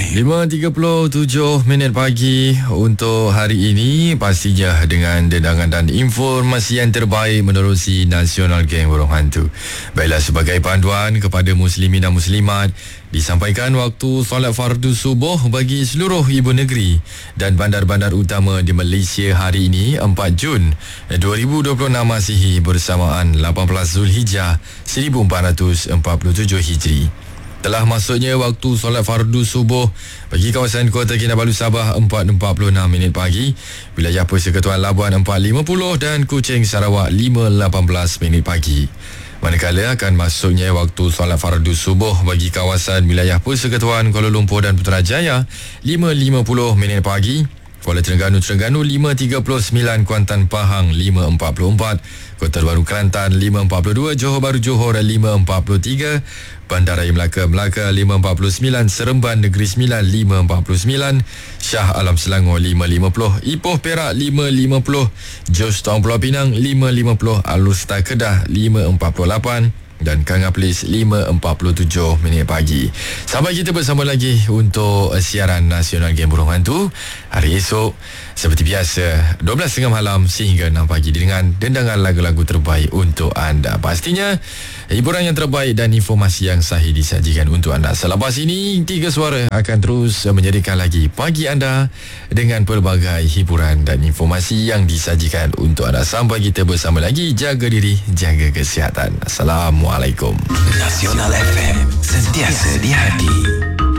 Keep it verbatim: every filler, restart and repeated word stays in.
lima tiga puluh tujuh minit pagi untuk hari ini, pastinya dengan dendangan dan informasi yang terbaik menerusi Nasional Geng Burung Hantu. Baiklah, sebagai panduan kepada muslimin dan muslimat, disampaikan waktu solat fardu subuh bagi seluruh ibu negeri dan bandar-bandar utama di Malaysia hari ini empat Jun dua ribu dua puluh enam Masihi bersamaan lapan belas Zulhijjah seribu empat ratus empat puluh tujuh Hijri. Telah masuknya waktu solat fardu subuh bagi kawasan Kota Kinabalu Sabah empat empat puluh enam minit pagi, wilayah Persekutuan Labuan empat lima puluh dan Kuching Sarawak lima lapan belas minit pagi. Manakala akan masuknya waktu solat fardu subuh bagi kawasan wilayah Persekutuan Kuala Lumpur dan Putrajaya lima lima puluh minit pagi, Kuala Terengganu Terengganu lima tiga puluh sembilan, Kuantan Pahang lima empat puluh empat, Kota Baru Kelantan lima empat puluh dua, Johor Bahru Johor lima empat puluh tiga, Bandaraya Melaka Melaka lima empat puluh sembilan, Seremban Negeri Sembilan lima empat puluh sembilan, Shah Alam Selangor lima lima puluh, Ipoh Perak lima lima puluh, Jos Taung Pulau Pinang lima lima puluh, Alustar Kedah lima empat puluh lapan dan Kanga Perlis lima empat puluh tujuh minit pagi. Sampai kita bersama lagi untuk siaran Nasional Geng Burung Hantu hari esok seperti biasa dua belas tiga puluh malam sehingga enam pagi dengan dendangan lagu-lagu terbaik untuk anda. Pastinya hiburan yang terbaik dan informasi yang sahih disajikan untuk anda. Selepas ini, Tiga Suara akan terus menjadikan lagi pagi anda dengan pelbagai hiburan dan informasi yang disajikan untuk anda. Sampai kita bersama lagi, jaga diri, jaga kesihatan. Assalamualaikum. Nasional F M, sentiasa di hati.